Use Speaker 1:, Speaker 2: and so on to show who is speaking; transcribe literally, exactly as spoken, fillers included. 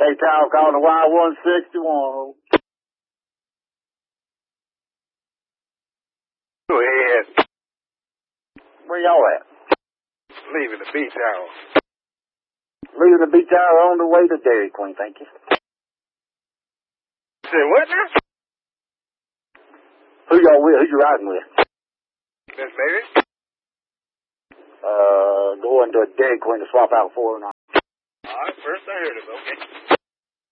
Speaker 1: Hey, Tower calling the Y one sixty-one.
Speaker 2: Go ahead.
Speaker 1: Where y'all at?
Speaker 2: Leaving the beach hour.
Speaker 1: Leaving the beach hour on the way to Dairy Queen, thank you.
Speaker 2: Say what now?
Speaker 1: Who y'all with? Who you riding with?
Speaker 2: Miss Mary?
Speaker 1: Uh, going to Dairy Queen to swap out four and nine.
Speaker 2: All right, first I heard of it, okay.